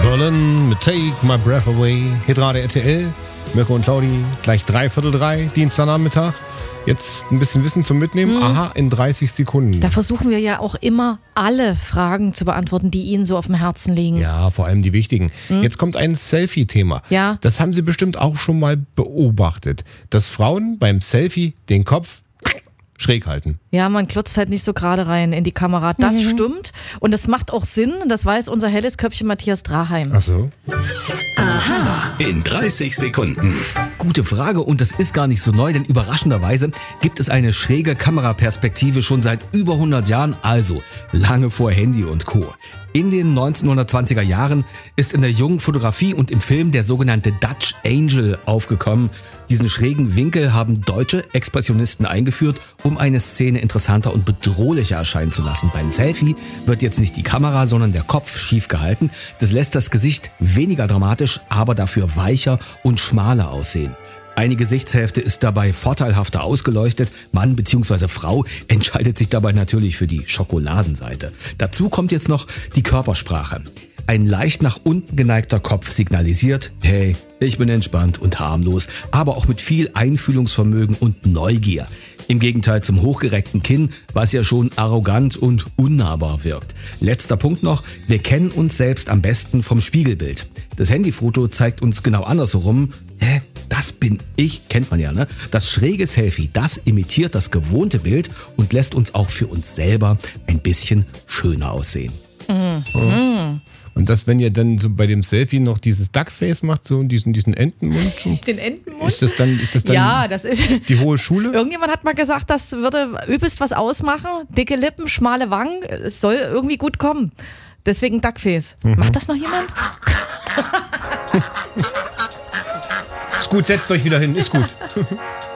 Berlin mit Take My Breath Away. Hitradio RTL, Mirko und Claudi, gleich 3:45, Dienstagnachmittag. Jetzt ein bisschen Wissen zum Mitnehmen. Aha, in 30 Sekunden. Da versuchen wir ja auch immer alle Fragen zu beantworten, die Ihnen so auf dem Herzen liegen. Ja, vor allem die wichtigen. Jetzt kommt ein Selfie-Thema. Ja. Das haben Sie bestimmt auch schon mal beobachtet, dass Frauen beim Selfie den Kopf schräg halten. Ja, man klotzt halt nicht so gerade rein in die Kamera. Das stimmt. Und das macht auch Sinn. Das weiß unser helles Köpfchen Matthias Draheim. Ach so. In 30 Sekunden. Gute Frage und das ist gar nicht so neu, denn überraschenderweise gibt es eine schräge Kameraperspektive schon seit über 100 Jahren, also lange vor Handy und Co. In den 1920er Jahren ist in der jungen Fotografie und im Film der sogenannte Dutch Angel aufgekommen. Diesen schrägen Winkel haben deutsche Expressionisten eingeführt, um eine Szene interessanter und bedrohlicher erscheinen zu lassen. Beim Selfie wird jetzt nicht die Kamera, sondern der Kopf schief gehalten. Das lässt das Gesicht weniger dramatisch, aber dafür weicher und schmaler aussehen. Eine Gesichtshälfte ist dabei vorteilhafter ausgeleuchtet. Mann bzw. Frau entscheidet sich dabei natürlich für die Schokoladenseite. Dazu kommt jetzt noch die Körpersprache. Ein leicht nach unten geneigter Kopf signalisiert, hey, ich bin entspannt und harmlos, aber auch mit viel Einfühlungsvermögen und Neugier. Im Gegenteil zum hochgereckten Kinn, was ja schon arrogant und unnahbar wirkt. Letzter Punkt noch, wir kennen uns selbst am besten vom Spiegelbild. Das Handyfoto zeigt uns genau andersherum, das bin ich, kennt man ja, ne? Das schräge Selfie, das imitiert das gewohnte Bild und lässt uns auch für uns selber ein bisschen schöner aussehen. Und das, wenn ihr dann so bei dem Selfie noch dieses Duckface macht, so diesen Entenmund. Den Entenmund? Ist das dann Ja, das ist... die hohe Schule? Irgendjemand hat mal gesagt, das würde übelst was ausmachen. Dicke Lippen, schmale Wangen, es soll irgendwie gut kommen. Deswegen Duckface. Macht das noch jemand? Ist gut, setzt euch wieder hin, ist gut.